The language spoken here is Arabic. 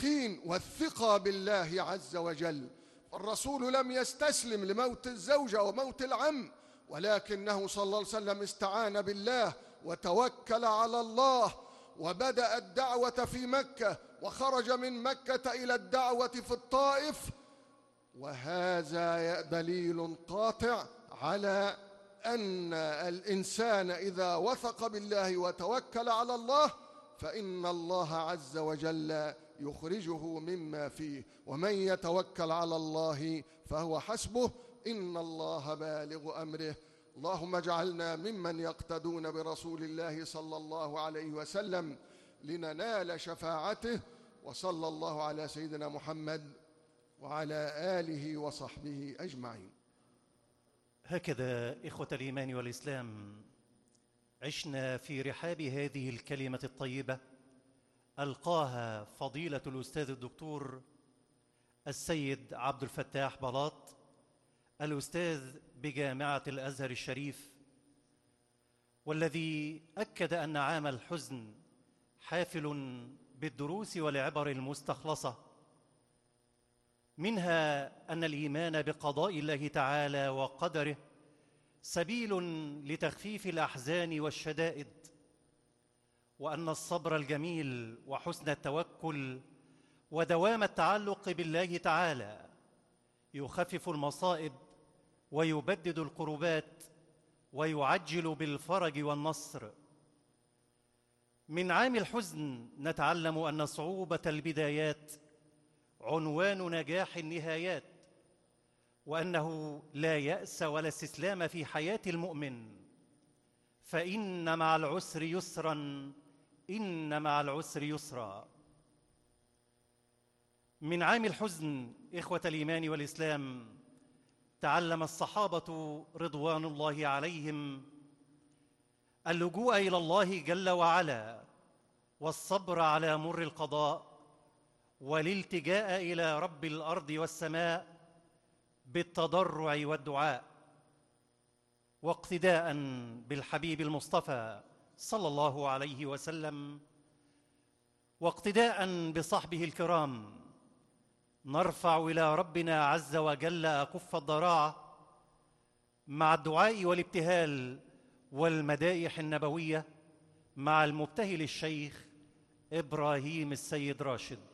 اليقين والثقة بالله عز وجل. الرسول لم يستسلم لموت الزوجة وموت العم، ولكنه صلى الله عليه وسلم استعان بالله وتوكل على الله، وبدأ الدعوة في مكة، وخرج من مكة إلى الدعوة في الطائف. وهذا دليل قاطع على أن الإنسان إذا وثق بالله وتوكل على الله فإن الله عز وجل يخرجه مما فيه، ومن يتوكل على الله فهو حسبه، إن الله بالغ أمره. اللهم اجعلنا ممن يقتدون برسول الله صلى الله عليه وسلم لننال شفاعته. وصلى الله على سيدنا محمد وعلى آله وصحبه أجمعين. هكذا إخوة الإيمان والإسلام عشنا في رحاب هذه الكلمة الطيبة ألقاها فضيلة الأستاذ الدكتور السيد عبد الفتاح بلاط، الأستاذ بجامعة الأزهر الشريف، والذي أكد أن عام الحزن حافل بالدروس والعبر المستخلصة، منها أن الإيمان بقضاء الله تعالى وقدره سبيل لتخفيف الأحزان والشدائد، وأن الصبر الجميل وحسن التوكل ودوام التعلق بالله تعالى يخفف المصائب ويبدد الكربات ويعجل بالفرج والنصر. من عام الحزن نتعلم أن صعوبة البدايات عنوان نجاح النهايات، وأنه لا يأس ولا استسلام في حياة المؤمن، فإن مع العسر يسرا، إن مع العسر يسرا. من عام الحزن إخوة الإيمان والإسلام تعلم الصحابة رضوان الله عليهم اللجوء إلى الله جل وعلا، والصبر على مر القضاء، والالتجاء إلى رب الأرض والسماء بالتضرع والدعاء، واقتداء بالحبيب المصطفى صلى الله عليه وسلم، واقتداء بصحبه الكرام نرفع إلى ربنا عز وجل أكف الضراعة مع الدعاء والابتهال والمدائح النبوية مع المبتهل الشيخ إبراهيم السيد راشد.